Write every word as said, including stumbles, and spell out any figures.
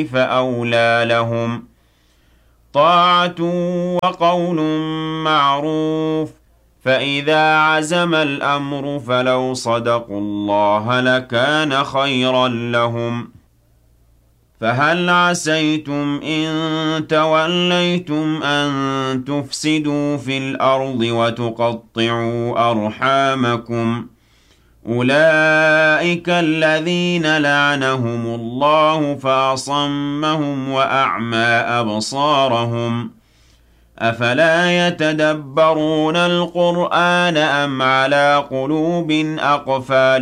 فأولى لهم طاعة وقول معروف فإذا عزم الأمر فلو صدقوا الله لكان خيرا لهم فهل عسيتم إن توليتم أن تفسدوا في الأرض وتقطعوا أرحامكم أولئك الذين لعنهم الله فأصمهم وأعمى أبصارهم أفلا يتدبرون القرآن أم على قلوب أقفالها